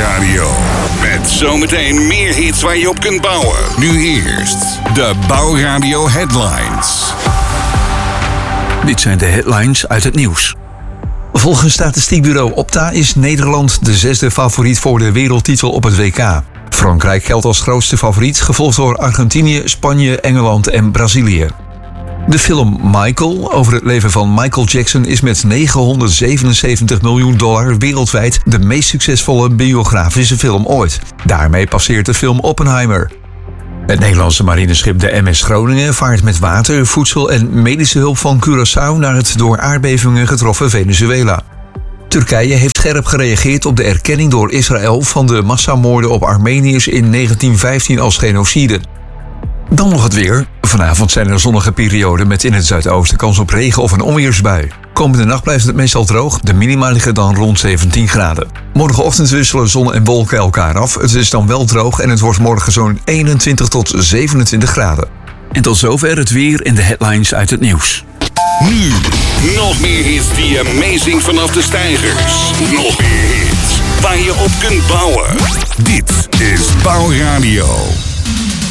Bouwradio. Met zometeen meer hits waar je op kunt bouwen. Nu eerst de Bouwradio Headlines. Dit zijn de headlines uit het nieuws. Volgens statistiekbureau Opta is Nederland de 6e favoriet voor de wereldtitel op het WK. Frankrijk geldt als grootste favoriet, gevolgd door Argentinië, Spanje, Engeland en Brazilië. De film Michael over het leven van Michael Jackson is met $977 miljoen wereldwijd de meest succesvolle biografische film ooit. Daarmee passeert de film Oppenheimer. Het Nederlandse marineschip de MS Groningen vaart met water, voedsel en medische hulp van Curaçao naar het door aardbevingen getroffen Venezuela. Turkije heeft scherp gereageerd op de erkenning door Israël van de massamoorden op Armeniërs in 1915 als genocide. Dan nog het weer. Vanavond zijn er zonnige perioden met in het zuidoosten kans op regen of een onweersbui. Komende nacht blijft het meestal droog, de minima liggen dan rond 17 graden. Morgenochtend wisselen zon en wolken elkaar af. Het is dan wel droog en het wordt morgen zo'n 21 tot 27 graden. En tot zover het weer en de headlines uit het nieuws. Nu, nog meer hits die amazing vanaf de stijgers. Nog meer hits waar je op kunt bouwen. Dit is Bouwradio.